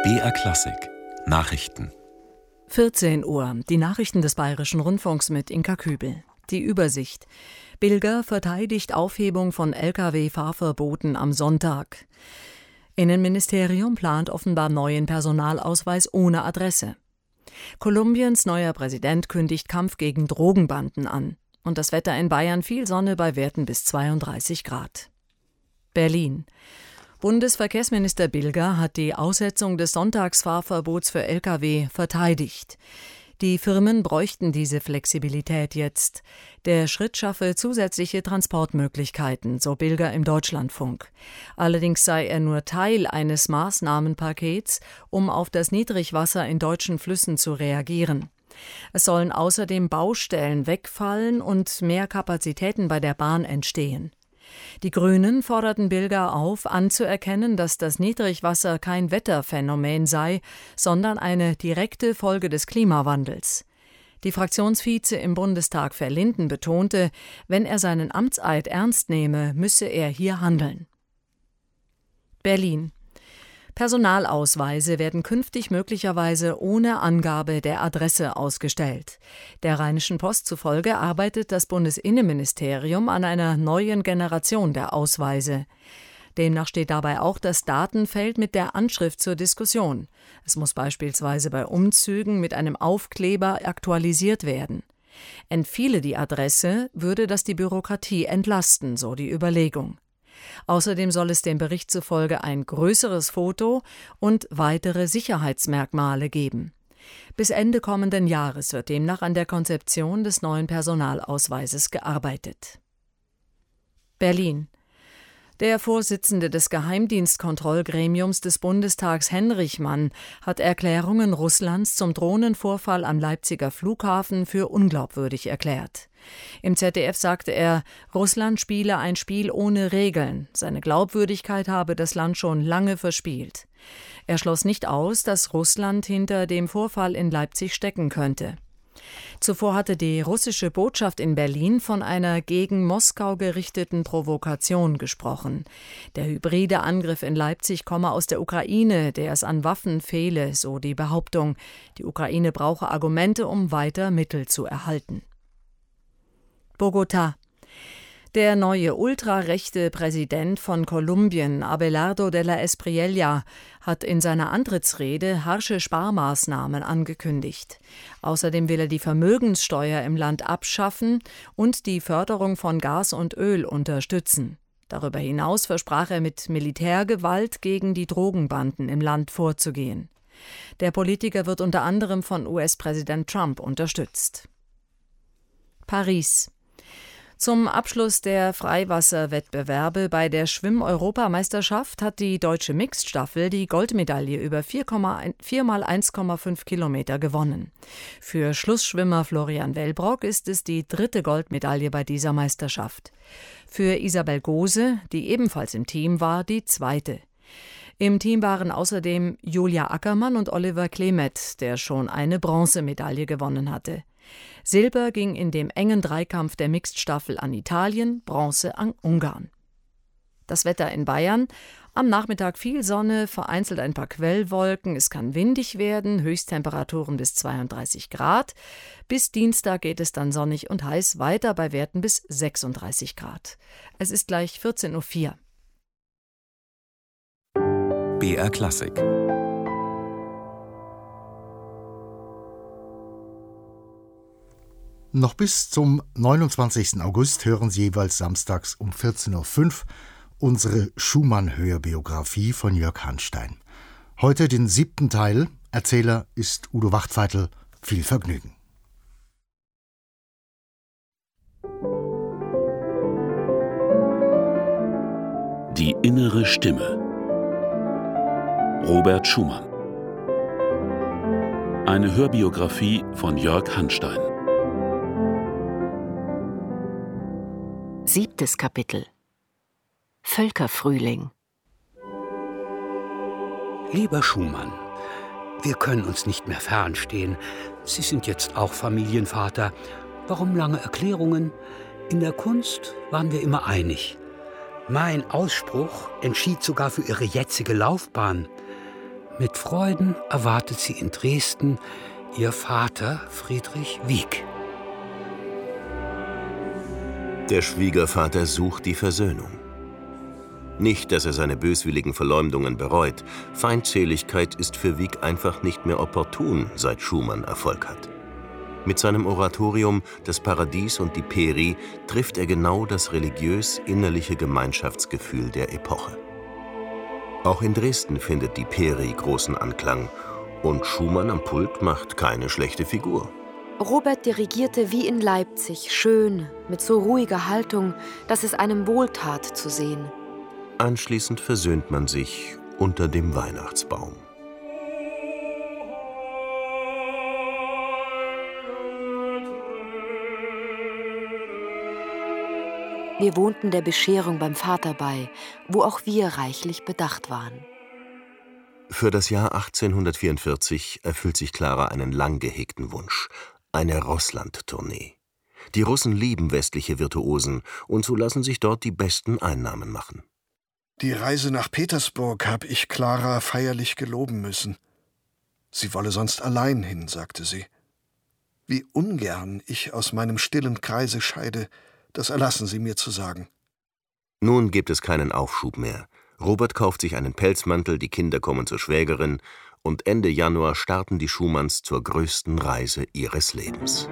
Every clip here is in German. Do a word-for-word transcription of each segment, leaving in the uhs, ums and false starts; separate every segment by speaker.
Speaker 1: B R Klassik Nachrichten.
Speaker 2: vierzehn Uhr. Die Nachrichten des Bayerischen Rundfunks mit Inka Kübel. Die Übersicht. Bilger verteidigt Aufhebung von L K W-Fahrverboten am Sonntag. Innenministerium plant offenbar neuen Personalausweis ohne Adresse. Kolumbiens neuer Präsident kündigt Kampf gegen Drogenbanden an. Und das Wetter in Bayern: viel Sonne bei Werten bis zweiunddreißig Grad. Berlin. Bundesverkehrsminister Bilger hat die Aussetzung des Sonntagsfahrverbots für L K W verteidigt. Die Firmen bräuchten diese Flexibilität jetzt. Der Schritt schaffe zusätzliche Transportmöglichkeiten, so Bilger im Deutschlandfunk. Allerdings sei er nur Teil eines Maßnahmenpakets, um auf das Niedrigwasser in deutschen Flüssen zu reagieren. Es sollen außerdem Baustellen wegfallen und mehr Kapazitäten bei der Bahn entstehen. Die Grünen forderten Bilger auf, anzuerkennen, dass das Niedrigwasser kein Wetterphänomen sei, sondern eine direkte Folge des Klimawandels. Die Fraktionsvize im Bundestag Verlinden betonte, wenn er seinen Amtseid ernst nehme, müsse er hier handeln. Berlin. Personalausweise werden künftig möglicherweise ohne Angabe der Adresse ausgestellt. Der Rheinischen Post zufolge arbeitet das Bundesinnenministerium an einer neuen Generation der Ausweise. Demnach steht dabei auch das Datenfeld mit der Anschrift zur Diskussion. Es muss beispielsweise bei Umzügen mit einem Aufkleber aktualisiert werden. Entfiele die Adresse, würde das die Bürokratie entlasten, so die Überlegung. Außerdem soll es dem Bericht zufolge ein größeres Foto und weitere Sicherheitsmerkmale geben. Bis Ende kommenden Jahres wird demnach an der Konzeption des neuen Personalausweises gearbeitet. Berlin. Der Vorsitzende des Geheimdienstkontrollgremiums des Bundestags, Henrichmann, hat Erklärungen Russlands zum Drohnenvorfall am Leipziger Flughafen für unglaubwürdig erklärt. Im Z D F sagte er, Russland spiele ein Spiel ohne Regeln. Seine Glaubwürdigkeit habe das Land schon lange verspielt. Er schloss nicht aus, dass Russland hinter dem Vorfall in Leipzig stecken könnte. Zuvor hatte die russische Botschaft in Berlin von einer gegen Moskau gerichteten Provokation gesprochen. Der hybride Angriff in Leipzig komme aus der Ukraine, der es an Waffen fehle, so die Behauptung. Die Ukraine brauche Argumente, um weiter Mittel zu erhalten. Bogotá. Der neue ultrarechte Präsident von Kolumbien, Abelardo de la Espriella, hat in seiner Antrittsrede harsche Sparmaßnahmen angekündigt. Außerdem will er die Vermögenssteuer im Land abschaffen und die Förderung von Gas und Öl unterstützen. Darüber hinaus versprach er, mit Militärgewalt gegen die Drogenbanden im Land vorzugehen. Der Politiker wird unter anderem von U S-Präsident Trump unterstützt. Paris. Zum Abschluss der Freiwasserwettbewerbe bei der Schwimm-Europameisterschaft hat die deutsche Mixed-Staffel die Goldmedaille über vier mal eins Komma fünf Kilometer gewonnen. Für Schlussschwimmer Florian Wellbrock ist es die dritte Goldmedaille bei dieser Meisterschaft. Für Isabel Gose, die ebenfalls im Team war, die zweite. Im Team waren außerdem Julia Ackermann und Oliver Klemet, der schon eine Bronzemedaille gewonnen hatte. Silber ging in dem engen Dreikampf der Mixed-Staffel an Italien, Bronze an Ungarn. Das Wetter in Bayern: am Nachmittag viel Sonne, vereinzelt ein paar Quellwolken, es kann windig werden, Höchsttemperaturen bis zweiunddreißig Grad. Bis Dienstag geht es dann sonnig und heiß weiter bei Werten bis sechsunddreißig Grad. Es ist gleich vierzehn Uhr vier.
Speaker 1: B R Klassik.
Speaker 3: Noch bis zum neunundzwanzigsten August hören Sie jeweils samstags um vierzehn Uhr fünf unsere Schumann-Hörbiografie von Jörg Hanstein. Heute den siebten Teil. Erzähler ist Udo Wachtfeitel. Viel Vergnügen.
Speaker 4: Die innere Stimme. Robert Schumann. Eine Hörbiografie von Jörg Hanstein.
Speaker 5: Siebtes Kapitel. Völkerfrühling.
Speaker 6: Lieber Schumann, wir können uns nicht mehr fernstehen. Sie sind jetzt auch Familienvater. Warum lange Erklärungen? In der Kunst waren wir immer einig. Mein Ausspruch entschied sogar für Ihre jetzige Laufbahn. Mit Freuden erwartet sie in Dresden ihr Vater Friedrich Wieck.
Speaker 5: Der Schwiegervater sucht die Versöhnung. Nicht, dass er seine böswilligen Verleumdungen bereut. Feindseligkeit ist für Wieck einfach nicht mehr opportun, seit Schumann Erfolg hat. Mit seinem Oratorium »Das Paradies und die Peri« trifft er genau das religiös-innerliche Gemeinschaftsgefühl der Epoche. Auch in Dresden findet die Peri großen Anklang. Und Schumann am Pult macht keine schlechte Figur.
Speaker 7: Robert dirigierte wie in Leipzig, schön, mit so ruhiger Haltung, dass es einem wohltat zu sehen.
Speaker 5: Anschließend versöhnt man sich unter dem Weihnachtsbaum.
Speaker 7: Wir wohnten der Bescherung beim Vater bei, wo auch wir reichlich bedacht waren.
Speaker 5: Für das Jahr achtzehnhundertvierundvierzig erfüllt sich Klara einen lang gehegten Wunsch: eine Russland-Tournee. Die Russen lieben westliche Virtuosen und so lassen sich dort die besten Einnahmen machen.
Speaker 8: Die Reise nach Petersburg habe ich Klara feierlich geloben müssen. Sie wolle sonst allein hin, sagte sie. Wie ungern ich aus meinem stillen Kreise scheide, das erlassen Sie mir zu sagen.
Speaker 5: Nun gibt es keinen Aufschub mehr. Robert kauft sich einen Pelzmantel, die Kinder kommen zur Schwägerin und Ende Januar starten die Schumanns zur größten Reise ihres Lebens.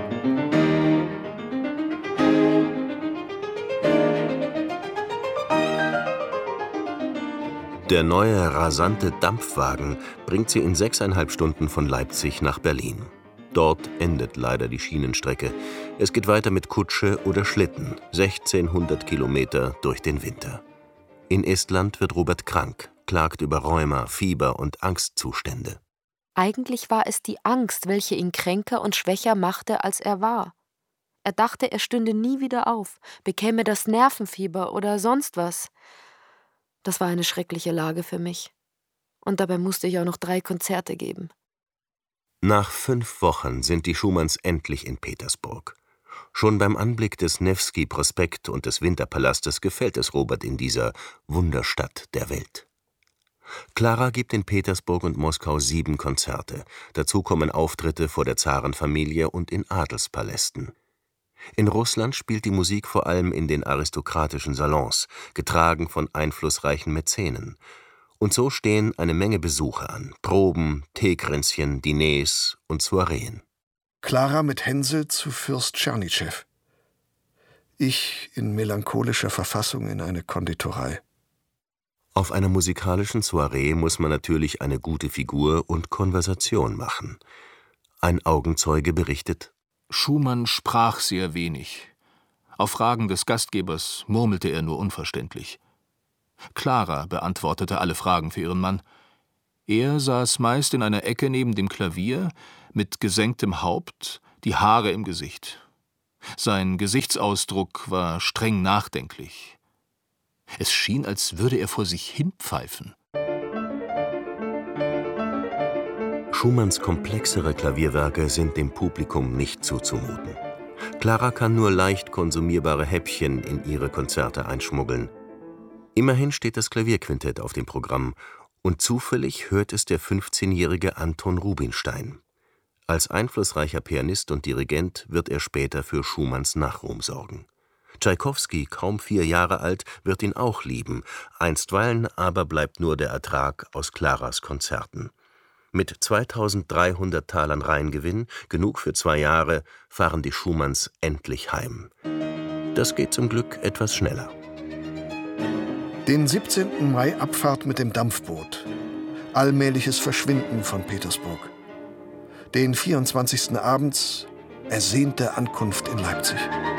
Speaker 5: Der neue, rasante Dampfwagen bringt sie in sechseinhalb Stunden von Leipzig nach Berlin. Dort endet leider die Schienenstrecke. Es geht weiter mit Kutsche oder Schlitten, sechzehnhundert Kilometer durch den Winter. In Estland wird Robert krank, klagt über Rheuma, Fieber und Angstzustände.
Speaker 7: Eigentlich war es die Angst, welche ihn kränker und schwächer machte, als er war. Er dachte, er stünde nie wieder auf, bekäme das Nervenfieber oder sonst was. Das war eine schreckliche Lage für mich. Und dabei musste ich auch noch drei Konzerte geben.
Speaker 5: Nach fünf Wochen sind die Schumanns endlich in Petersburg. Schon beim Anblick des Newski-Prospekt und des Winterpalastes gefällt es Robert in dieser Wunderstadt der Welt. Klara gibt in Petersburg und Moskau sieben Konzerte. Dazu kommen Auftritte vor der Zarenfamilie und in Adelspalästen. In Russland spielt die Musik vor allem in den aristokratischen Salons, getragen von einflussreichen Mäzenen. Und so stehen eine Menge Besuche an: Proben, Teekränzchen, Diners und Soireen.
Speaker 8: Klara mit Hänsel zu Fürst Tschernitschew. Ich in melancholischer Verfassung in eine Konditorei.
Speaker 5: Auf einer musikalischen Soiree muss man natürlich eine gute Figur und Konversation machen. Ein Augenzeuge berichtet:
Speaker 9: Schumann sprach sehr wenig. Auf Fragen des Gastgebers murmelte er nur unverständlich. Klara beantwortete alle Fragen für ihren Mann. Er saß meist in einer Ecke neben dem Klavier, mit gesenktem Haupt, die Haare im Gesicht. Sein Gesichtsausdruck war streng nachdenklich. Es schien, als würde er vor sich hinpfeifen.
Speaker 5: Schumanns komplexere Klavierwerke sind dem Publikum nicht zuzumuten. Klara kann nur leicht konsumierbare Häppchen in ihre Konzerte einschmuggeln. Immerhin steht das Klavierquintett auf dem Programm und zufällig hört es der fünfzehnjährige Anton Rubinstein. Als einflussreicher Pianist und Dirigent wird er später für Schumanns Nachruhm sorgen. Tschaikowski, kaum vier Jahre alt, wird ihn auch lieben, einstweilen aber bleibt nur der Ertrag aus Klaras Konzerten. Mit zweitausenddreihundert Talern Reingewinn, genug für zwei Jahre, fahren die Schumanns endlich heim. Das geht zum Glück etwas schneller.
Speaker 8: Den siebzehnten Mai Abfahrt mit dem Dampfboot. Allmähliches Verschwinden von Petersburg. Den vierundzwanzigsten abends ersehnte Ankunft in Leipzig.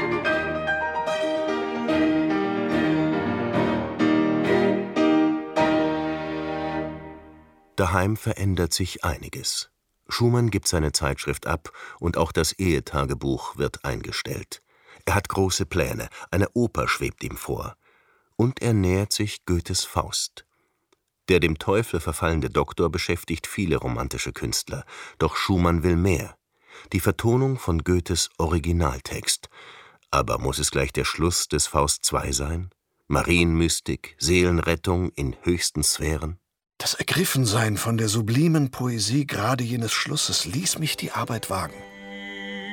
Speaker 5: Daheim verändert sich einiges. Schumann gibt seine Zeitschrift ab und auch das Ehetagebuch wird eingestellt. Er hat große Pläne, eine Oper schwebt ihm vor. Und er nähert sich Goethes Faust. Der dem Teufel verfallende Doktor beschäftigt viele romantische Künstler. Doch Schumann will mehr. Die Vertonung von Goethes Originaltext. Aber muss es gleich der Schluss des Faust zwei sein? Marienmystik, Seelenrettung in höchsten Sphären?
Speaker 8: Das Ergriffensein von der sublimen Poesie gerade jenes Schlusses ließ mich die Arbeit wagen.